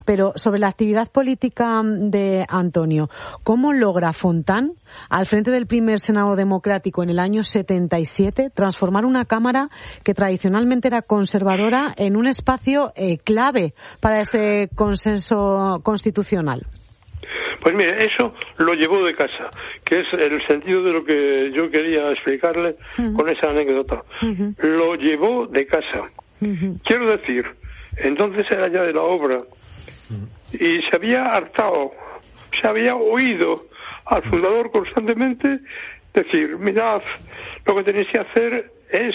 Pero sobre la actividad política de Antonio, ¿cómo logra Fontán, al frente del primer Senado democrático en el año 77, transformar una Cámara que tradicionalmente era conservadora en un espacio clave para ese consenso constitucional? Pues mire, eso lo llevó de casa, que es el sentido de lo que yo quería explicarle con esa anécdota. Lo llevó de casa. Quiero decir, entonces era ya de la obra y se había hartado, se había oído al fundador constantemente decir, mirad, lo que tenéis que hacer es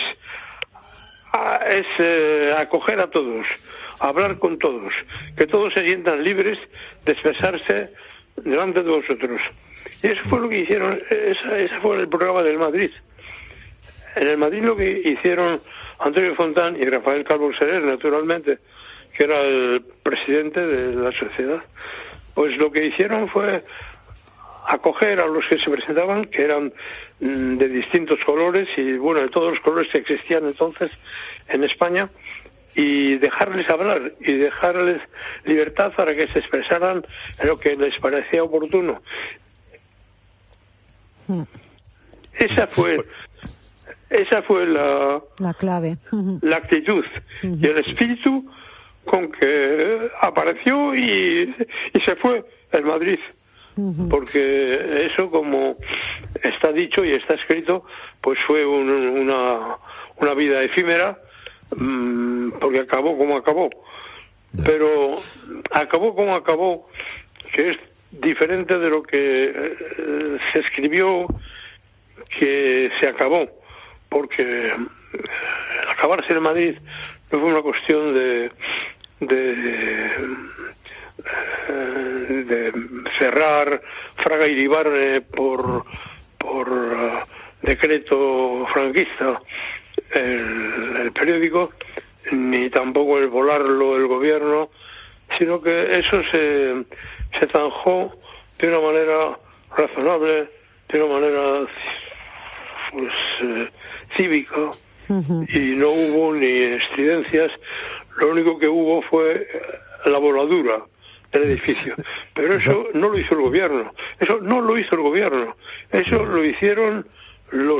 acoger a todos, hablar con todos, que todos se sientan libres de expresarse delante de vosotros. Y eso fue lo que hicieron, ese fue el programa del Madrid. En el Madrid lo que hicieron Antonio Fontán y Rafael Calvo Serer, naturalmente, que era el presidente de la sociedad, pues lo que hicieron fue acoger a los que se presentaban, que eran de distintos colores y, bueno, de todos los colores que existían entonces en España, y dejarles hablar y dejarles libertad para que se expresaran en lo que les parecía oportuno. Esa fue la clave, la actitud y el espíritu con que apareció y se fue el Madrid, porque eso, como está dicho y está escrito, pues fue una vida efímera, porque acabó como acabó, pero acabó como acabó, que es diferente de lo que se escribió que se acabó, porque acabarse en Madrid no fue una cuestión de cerrar Fraga Iribarne por decreto franquista el periódico, ni tampoco el volarlo el gobierno, sino que eso se zanjó de una manera razonable, de una manera pues cívica, y no hubo ni estridencias. Lo único que hubo fue la voladura del edificio, pero eso no lo hizo el gobierno, eso lo hicieron los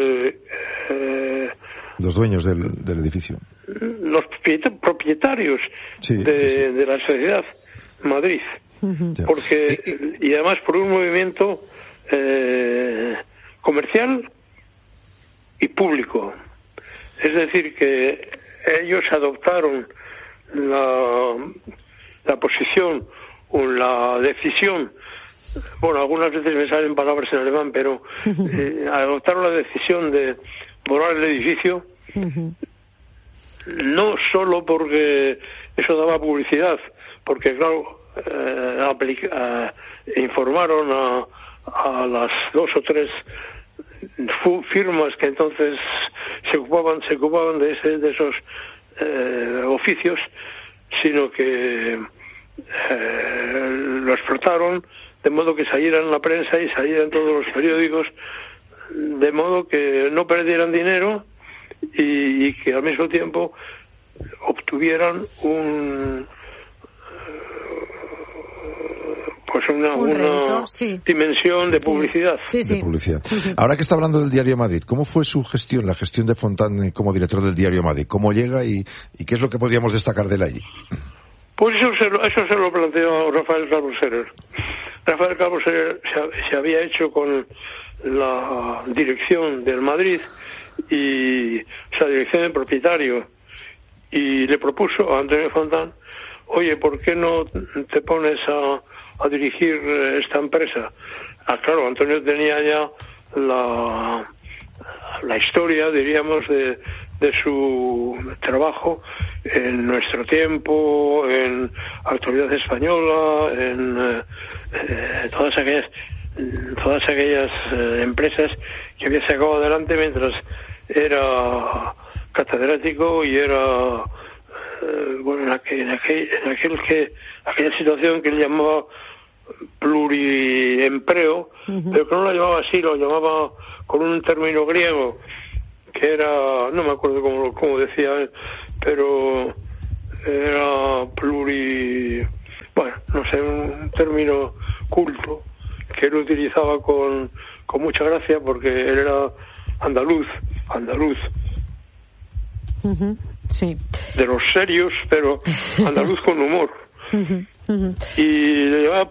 dueños del edificio, los propietarios de la sociedad Madrid, porque y además por un movimiento comercial y público, es decir, que ellos adoptaron la posición o la decisión, bueno, algunas veces me salen palabras en alemán, pero adoptaron la decisión de volar el edificio, no solo porque eso daba publicidad, porque claro, informaron a las 2 o 3 firmas que entonces se ocupaban de esos oficios, sino que lo explotaron de modo que salieran en la prensa y salieran todos los periódicos, de modo que no perdieran dinero y que al mismo tiempo obtuvieran una dimensión de publicidad. De publicidad. Ahora que está hablando del Diario Madrid, ¿cómo fue su gestión, la gestión de Fontán como director del Diario Madrid? ¿Cómo llega y qué es lo que podríamos destacar de él allí? Pues eso se lo planteó Rafael Calvo Serer. Rafael Calvo Serer se había hecho con la dirección del Madrid y esa dirección del propietario, y le propuso a Antonio Fontán, oye, ¿por qué no te pones a dirigir esta empresa? Claro, Antonio tenía ya la historia, diríamos, de su trabajo en Nuestro Tiempo, en Actualidad Española, en todas aquellas empresas que había sacado adelante mientras era catedrático y era en aquella situación que él llamaba pluriempleo, pero que no lo llamaba así, lo llamaba con un término griego que era, no me acuerdo cómo decía él, pero era sé, un término culto que él utilizaba con mucha gracia, porque él era andaluz, sí, de los serios, pero andaluz con humor. Y le llamaba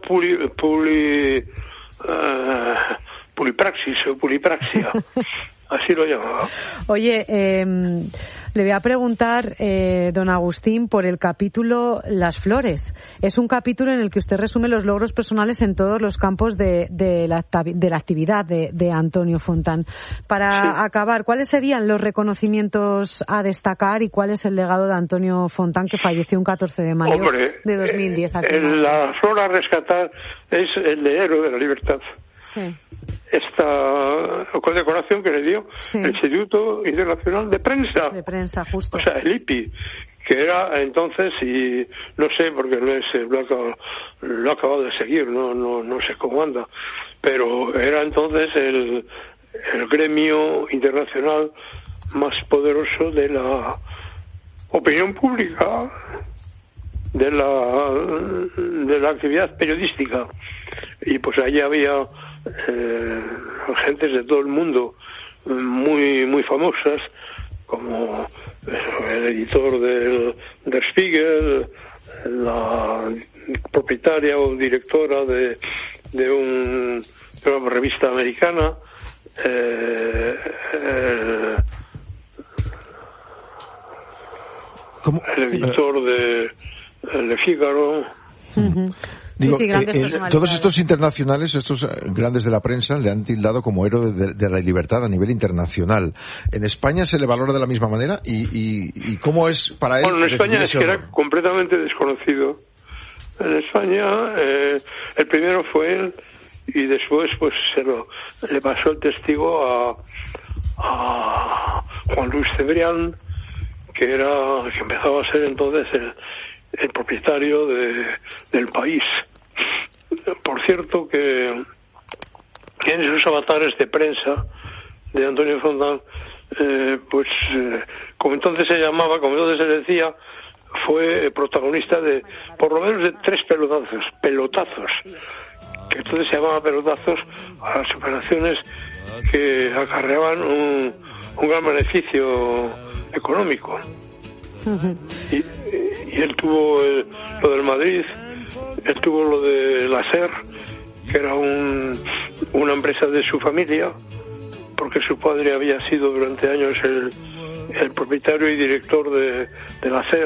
pulipraxis o pulipraxia, así lo llamaba. Oye, le voy a preguntar, don Agustín, por el capítulo Las Flores. Es un capítulo en el que usted resume los logros personales en todos los campos de la actividad de Antonio Fontán. Para acabar, ¿cuáles serían los reconocimientos a destacar y cuál es el legado de Antonio Fontán, que falleció un 14 de mayo de 2010? La flor a rescatar es el de Héroe de la Libertad. Sí. Esta condecoración que le dio el Instituto Internacional de Prensa. De prensa, justo. O sea, el IPI, que era entonces, y no sé, porque lo he acabado de seguir, no sé cómo anda, pero era entonces el gremio internacional más poderoso de la opinión pública, de la actividad periodística. Y pues allí había gentes de todo el mundo muy famosas, como el editor del Der Spiegel, la propietaria o directora de una revista americana, el editor de Le Figaro. Digo, todos estos internacionales, estos grandes de la prensa, le han tildado como héroe de la libertad a nivel internacional. ¿En España se le valora de la misma manera? ¿Y cómo es para él? Bueno, en España es que era completamente desconocido. En España, el primero fue él, y después pues le pasó el testigo a Juan Luis Cebrián, que empezaba a ser entonces el propietario del País. Por cierto que en esos avatares de prensa de Antonio Fontán, como entonces se llamaba, como entonces se decía, fue protagonista de por lo menos de 3 pelotazos, que entonces se llamaban pelotazos a las operaciones que acarreaban un gran beneficio económico. Y él tuvo lo del Madrid, él tuvo lo de la SER, que era una empresa de su familia, porque su padre había sido durante años el propietario y director de la SER.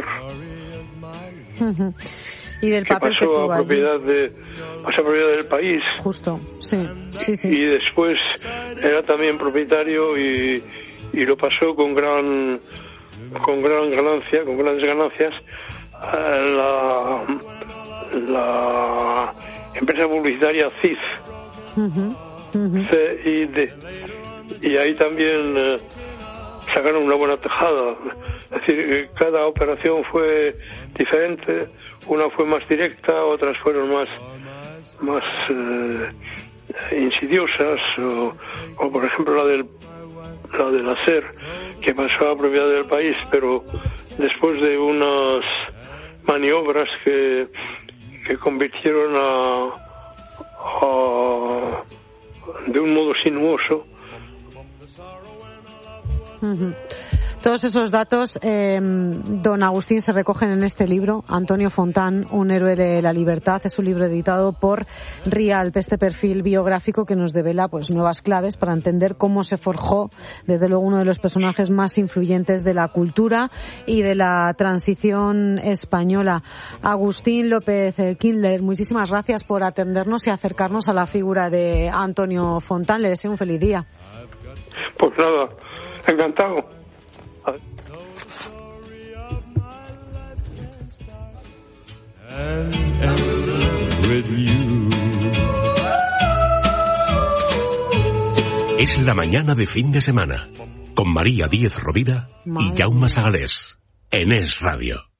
Y del papel que pasó a propiedad del País. Justo, sí. Y después era también propietario y lo pasó con grandes ganancias la empresa publicitaria CID, CID, y ahí también sacaron una buena tajada. Es decir, cada operación fue diferente, una fue más directa, otras fueron más insidiosas, o por ejemplo la de la SER, que pasó a propiedad del País, pero después de unas maniobras que convirtieron de un modo sinuoso. Todos esos datos, don Agustín, se recogen en este libro, Antonio Fontán, un héroe de la libertad. Es un libro editado por Rialp, este perfil biográfico que nos devela pues nuevas claves para entender cómo se forjó, desde luego, uno de los personajes más influyentes de la cultura y de la transición española. Agustín López Kindler, muchísimas gracias por atendernos y acercarnos a la figura de Antonio Fontán. Le deseo un feliz día. Pues nada, encantado. Es la mañana de fin de semana con María Díez Rovira y Jaume Sagalés en Es Radio.